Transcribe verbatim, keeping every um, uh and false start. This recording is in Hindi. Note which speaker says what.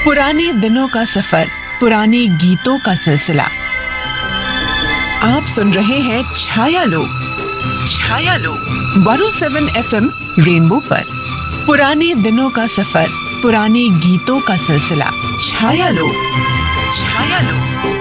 Speaker 1: पुराने दिनों का सफर, पुराने गीतों का सिलसिला। आप सुन रहे हैं छाया लोग। छाया लोग one O seven F M rainbow पर। पुराने दिनों का सफर, पुराने गीतों का सिलसिला। छाया लोग। छाया लोग।